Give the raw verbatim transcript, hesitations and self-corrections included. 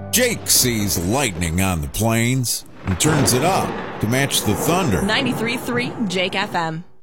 Jake sees lightning on the plains and turns it up to match the thunder. ninety-three point three Jake F M.